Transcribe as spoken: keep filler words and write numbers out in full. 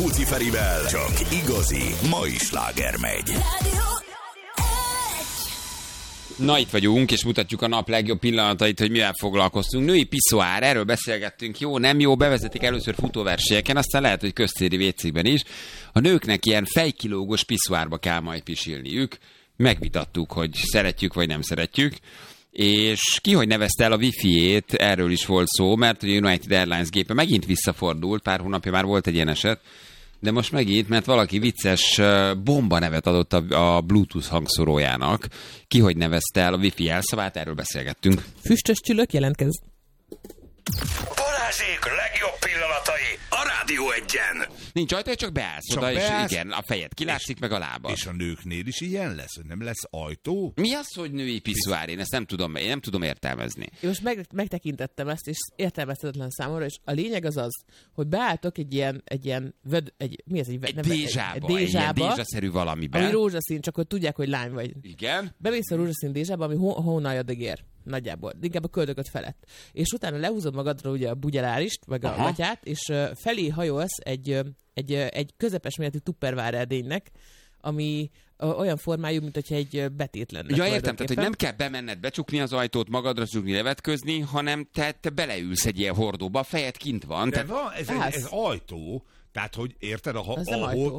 Puci Ferivel csak igazi mai sláger megy. Na, itt vagyunk, és mutatjuk a nap legjobb pillanatait, hogy mivel foglalkoztunk. Női piszoár, erről beszélgettünk. Jó, nem jó, bevezetik először futóversenyeken, aztán lehet, hogy köztéri vécékben is. A nőknek ilyen fejkilógos piszoárba kell majd pisilniük. Megvitattuk, hogy szeretjük vagy nem szeretjük. És ki hogy nevezte el a wifi-ét, erről is volt szó, mert a United Airlines gépe megint visszafordult, pár hónapja már volt egy ilyen eset, de most megint, mert valaki vicces bomba nevet adott a, a Bluetooth hangszórójának. Ki hogy nevezte el a wifi jelszavát, erről beszélgettünk. Füstös csülök jelentkez. Balázsék legjobb pillanatai a Rádió Egyen. Nincs ajtó, csak beállsz Csak oda, beállsz, és igen, a fejed kilátszik, meg a lábad. És a nőknél is ilyen lesz, hogy nem lesz ajtó? Mi az, hogy női piszoár? Én ezt nem tudom, én nem tudom értelmezni. Én most meg, megtekintettem ezt, és értelmezhetetlen számomra, és a lényeg az az, hogy beálltok egy ilyen, egy ilyen, vöd, egy, mi ez? Egy, Egy neve- dézsába, egy, egy, egy ilyen dézsába, dézsaszerű valamiben. ami rózsaszín, csak hogy tudják, hogy lány vagy. Igen. Bemész a rózsaszín dézsába, ami hó, hónajadig ér. Nagyjából. Inkább a köldököt felett. És utána lehúzod magadra ugye a bugyelárist, meg a gatyát, és uh, felé hajolsz egy, uh, egy, uh, egy közepes méretű tupperware edénynek, ami uh, olyan formájú, mint hogyha egy uh, betét lenne. Ja, értem, tehát hogy nem kell bemenned, becsukni az ajtót, magadra csukni, levetközni, hanem te, te beleülsz egy ilyen hordóba, a fejed kint van. De Tehát van, ez, egy, ez ajtó, tehát hogy érted, a, Az nem ahol ajtó.